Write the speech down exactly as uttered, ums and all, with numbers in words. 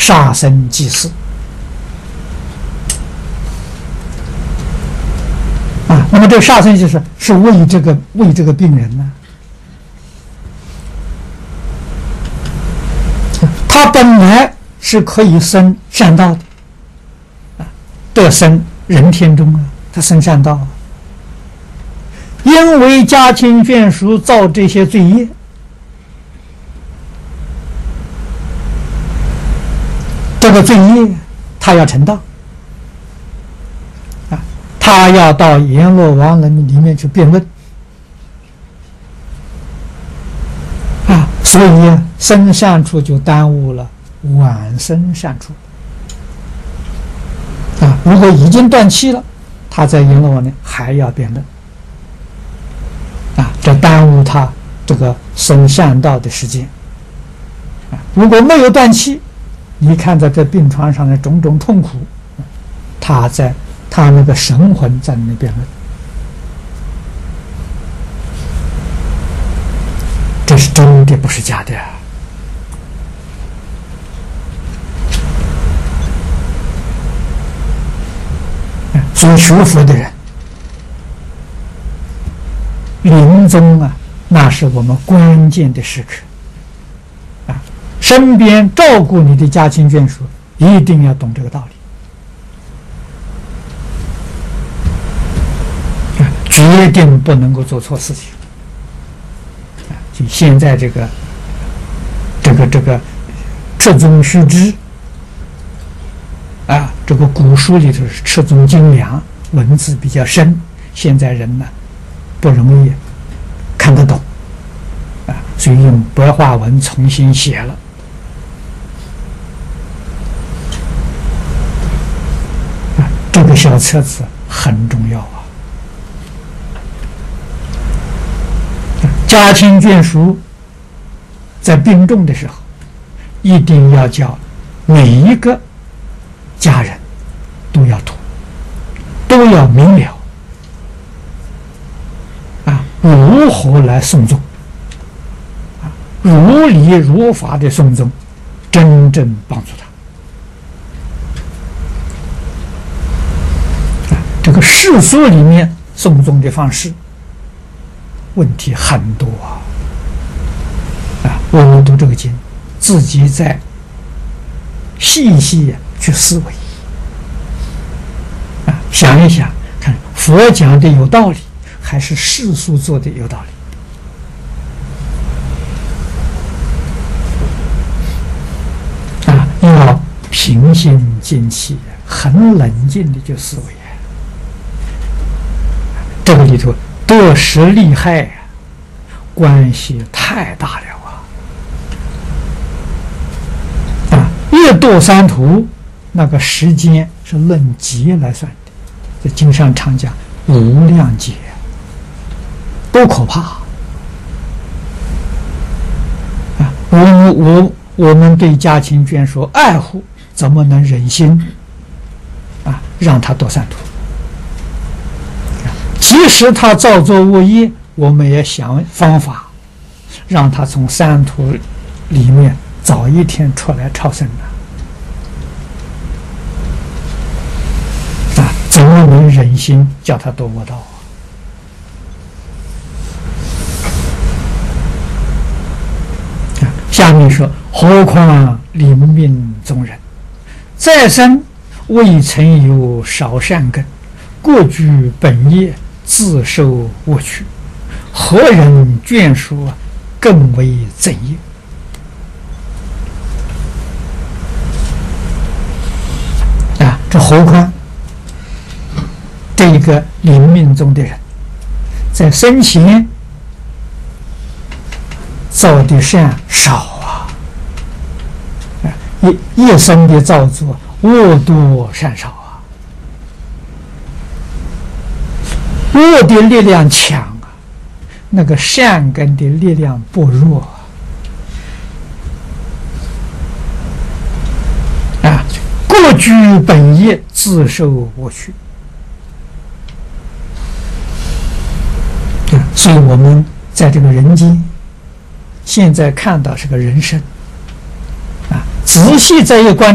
杀生祭祀啊。那么这个杀生祭祀是为这个为这个病人呢，他本来是可以生善道的啊，得生人天中啊，他生善道啊。因为家亲眷属造这些罪业，这个罪业他要承担啊，他要到阎罗王人里面去辩论啊，所以生善处就耽误了晚生善处啊。如果已经断气了，他在阎罗王呢还要辩论啊，这耽误他这个生善道的时间啊。如果没有断气，你看在这病床上的种种痛苦，他在他那个神魂在那边了，这是真的，不是假的啊。所以学佛的人临终啊，那是我们关键的时刻啊，身边照顾你的家亲眷属一定要懂这个道理啊，决定不能够做错事情啊。就现在这个这个这个赤宗须知啊，这个古书里头是赤宗精良，文字比较深，现在人呢不容易看得懂啊，所以用白话文重新写了啊。这个小册子很重要啊。家亲眷属在病重的时候，一定要叫每一个家人都要读，都要明了啊，如何来诵宗啊，如理如法的诵宗，真正帮助他啊。这个世俗里面诵宗的方式问题很多啊啊！我们读这个经，自己在细细去思维啊，想一想，看佛讲的有道理，还是世俗做的有道理啊？要平心静气，很冷静的去思维啊。这个里头得失利害啊，关系太大了啊！啊，越堕三途，那个时间是论劫来算的，这经上常讲无量劫，多可怕啊！我我我们对家亲眷属爱护，怎么能忍心啊让他堕三途？即使他造作恶业，我们也想方法让他从三途里面早一天出来超生的啊！怎么能忍心叫他堕恶道啊？下面说，何况临命终人，再生未曾有少善根，过居本业，自受恶趣，何人眷属更为怎业啊？这何况这一个临命中的人，在生前造的善少啊，一一生的造作恶多善少啊，恶的力量强啊，那个善根的力量不弱啊，啊，过居本业，自受恶趣啊。所以我们在这个人间，现在看到是个人生啊，仔细再一观